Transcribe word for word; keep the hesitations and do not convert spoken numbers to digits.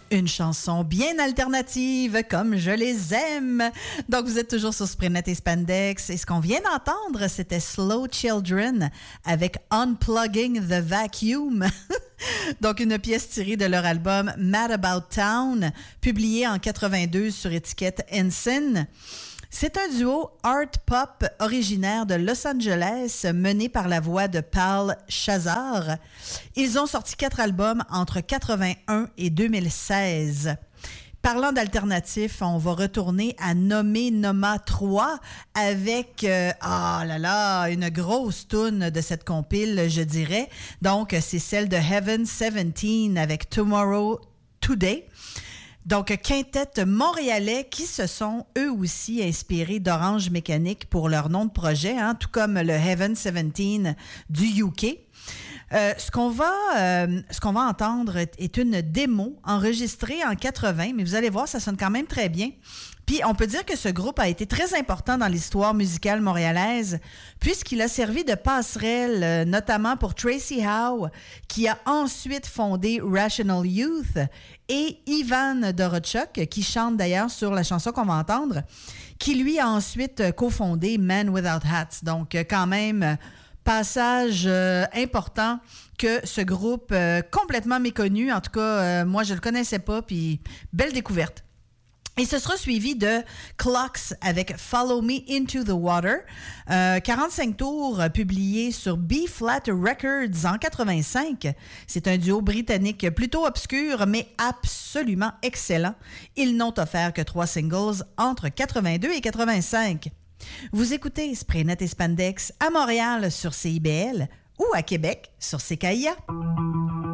Une chanson bien alternative, comme je les aime. Donc, vous êtes toujours sur Spraynet et Spandex. Et ce qu'on vient d'entendre, c'était Slow Children avec Unplugging the Vacuum. Donc, une pièce tirée de leur album Mad About Town, publié en quatre-vingt-deux sur étiquette Ensign. C'est un duo art-pop originaire de Los Angeles, mené par la voix de Pal Shazar. Ils ont sorti quatre albums entre quatre-vingt-un et deux mille seize. Parlant d'alternatif, on va retourner à Nomé Noma trois avec, euh, ah là là, une grosse toune de cette compile, je dirais. Donc, c'est celle de Heaven dix-sept avec Tomorrow Today. Donc, quintette montréalais qui se sont eux aussi inspirés d'Orange Mécanique pour leur nom de projet, hein, tout comme le Heaven dix-sept du U K. Euh, ce qu'on va, euh, ce qu'on va entendre est une démo enregistrée en quatre-vingts, mais vous allez voir, ça sonne quand même très bien. Puis, on peut dire que ce groupe a été très important dans l'histoire musicale montréalaise, puisqu'il a servi de passerelle, euh, notamment pour Tracy Howe, qui a ensuite fondé Rational Youth, et Ivan Dorochuk, qui chante d'ailleurs sur la chanson qu'on va entendre, qui lui a ensuite cofondé Man Without Hats. Donc, quand même, passage euh, important que ce groupe euh, complètement méconnu, en tout cas, euh, moi, je le connaissais pas, puis belle découverte. Et ce sera suivi de Clocks avec Follow Me Into the Water, euh, quarante-cinq tours publiés sur B-Flat Records en quatre-vingt-cinq. C'est un duo britannique plutôt obscur, mais absolument excellent. Ils n'ont offert que trois singles entre quatre-vingt-deux et quatre-vingt-cinq. Vous écoutez Spraynet et Spandex à Montréal sur C I B L ou à Québec sur C K I A.